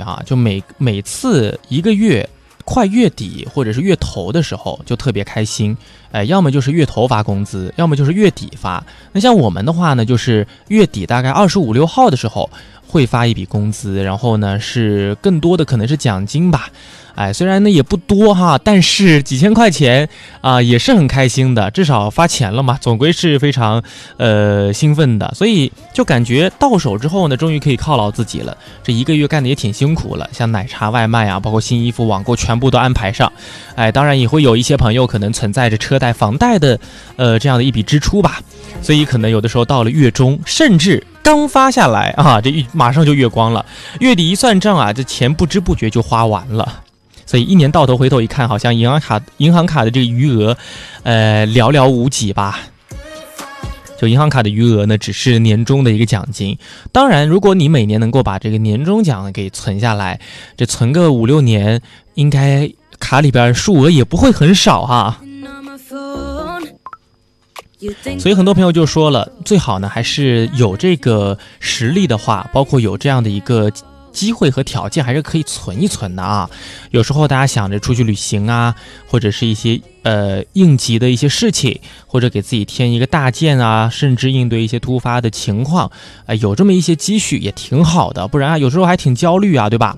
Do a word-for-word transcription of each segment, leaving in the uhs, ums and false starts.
啊，就每每次一个月快月底或者是月头的时候就特别开心，哎，要么就是月头发工资，要么就是月底发。那像我们的话呢，就是月底大概二十五六号的时候会发一笔工资，然后呢是更多的可能是奖金吧。哎，虽然呢也不多哈，但是几千块钱啊、呃、也是很开心的，至少发钱了嘛，总归是非常呃兴奋的。所以就感觉到手之后呢，终于可以犒劳自己了。这一个月干的也挺辛苦了，像奶茶外卖啊，包括新衣服网购全部都安排上。哎，当然也会有一些朋友可能存在着车贷房贷的呃这样的一笔支出吧，所以可能有的时候到了月中，甚至刚发下来啊，这马上就月光了，月底一算账啊，这钱不知不觉就花完了。所以一年到头回头一看，好像银行卡银行卡的这个余额呃寥寥无几吧。就银行卡的余额呢，只是年终的一个奖金。当然如果你每年能够把这个年终奖给存下来，这存个五六年，应该卡里边数额也不会很少哈。所以很多朋友就说了，最好呢还是有这个实力的话，包括有这样的一个机会和条件，还是可以存一存的啊。有时候大家想着出去旅行啊，或者是一些呃应急的一些事情，或者给自己添一个大件啊，甚至应对一些突发的情况，呃，有这么一些积蓄也挺好的，不然啊有时候还挺焦虑啊，对吧？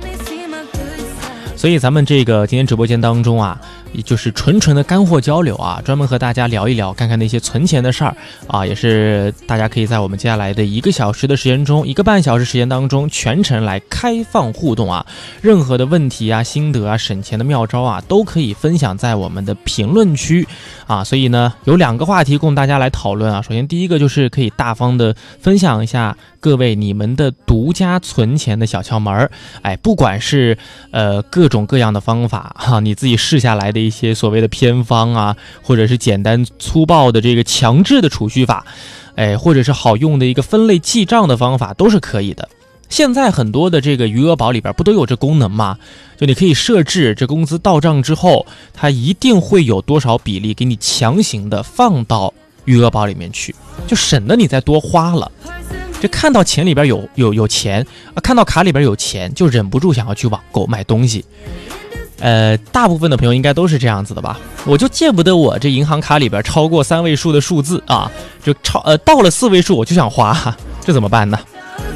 所以咱们这个今天直播间当中啊，也就是纯纯的干货交流啊，专门和大家聊一聊，看看那些存钱的事儿啊，也是大家可以在我们接下来的一个小时的时间中，一个半小时时间当中，全程来开放互动啊，任何的问题啊、心得啊、省钱的妙招啊，都可以分享在我们的评论区啊。所以呢，有两个话题供大家来讨论啊。首先第一个就是可以大方的分享一下各位你们的独家存钱的小窍门，哎，不管是呃各种各样的方法哈、啊，你自己试下来的一些所谓的偏方啊，或者是简单粗暴的这个强制的储蓄法，哎，或者是好用的一个分类记账的方法，都是可以的。现在很多的这个余额宝里边不都有这功能吗？就你可以设置这工资到账之后，它一定会有多少比例给你强行的放到余额宝里面去，就省得你再多花了。这看到钱里边有有有钱啊，看到卡里边有钱，就忍不住想要去网购买东西。呃，大部分的朋友应该都是这样子的吧？我就见不得我这银行卡里边超过三位数的数字啊，就超呃到了四位数我就想花，这怎么办呢？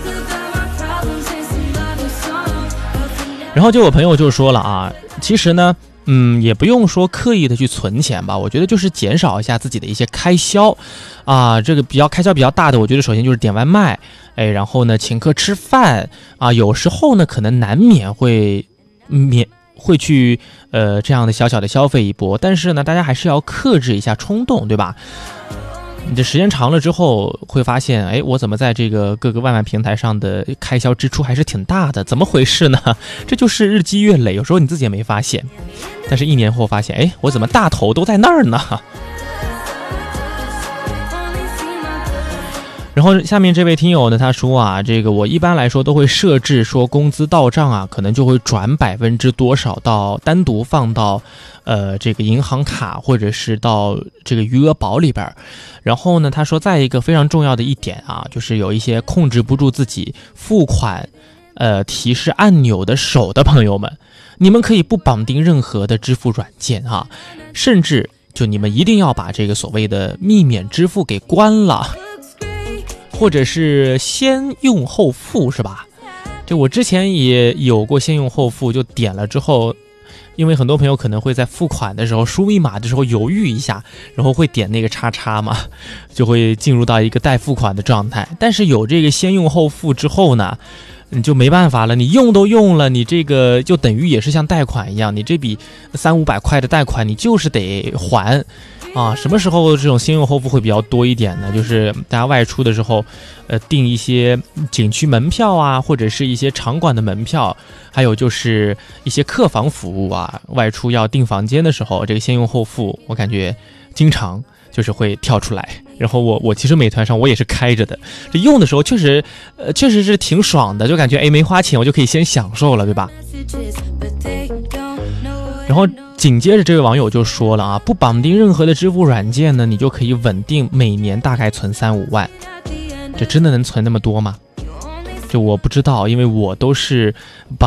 然后就有朋友就说了啊，其实呢，嗯，也不用说刻意的去存钱吧，我觉得就是减少一下自己的一些开销啊。这个比较开销比较大的，我觉得首先就是点外卖，哎，然后呢请客吃饭啊，有时候呢可能难免会免会去呃这样的小小的消费一波，但是呢大家还是要克制一下冲动，对吧？你这时间长了之后会发现，哎，我怎么在这个各个外卖平台上的开销支出还是挺大的，怎么回事呢？这就是日积月累，有时候你自己也没发现，但是一年后发现，哎，我怎么大头都在那儿呢？然后下面这位听友呢，他说啊，这个我一般来说都会设置说工资到账啊，可能就会转百分之多少到单独放到呃这个银行卡或者是到这个余额宝里边。然后呢，他说再一个非常重要的一点啊，就是有一些控制不住自己付款呃提示按钮的手的朋友们，你们可以不绑定任何的支付软件啊，甚至就你们一定要把这个所谓的避免支付给关了。或者是先用后付，是吧？就我之前也有过先用后付，就点了之后，因为很多朋友可能会在付款的时候输密码的时候犹豫一下，然后会点那个叉叉嘛，就会进入到一个待付款的状态。但是有这个先用后付之后呢，你就没办法了，你用都用了，你这个就等于也是像贷款一样，你这笔三五百块的贷款你就是得还啊。什么时候这种先用后付会比较多一点呢？就是大家外出的时候呃，订一些景区门票啊，或者是一些场馆的门票，还有就是一些客房服务啊，外出要订房间的时候，这个先用后付我感觉经常就是会跳出来。然后我我其实美团上我也是开着的，这用的时候确实呃确实是挺爽的，就感觉哎没花钱我就可以先享受了，对吧？然后紧接着这位网友就说了啊，不绑定任何的支付软件呢，你就可以稳定每年大概存三五万。这真的能存那么多吗？就我不知道，因为我都是绑